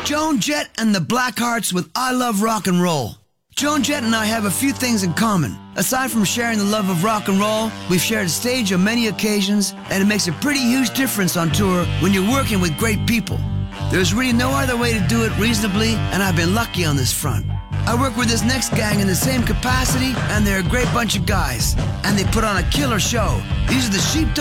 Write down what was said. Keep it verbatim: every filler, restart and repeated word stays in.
Joan Jett and the Blackhearts with I Love Rock and Roll. Joan Jett and I have a few things in common. Aside from sharing the love of rock and roll, we've shared a stage on many occasions, and it makes a pretty huge difference on tour when you're working with great people. There's really no other way to do it reasonably, and I've been lucky on this front. I work with this next gang in the same capacity, and they're a great bunch of guys, and they put on a killer show. These are the Sheepdog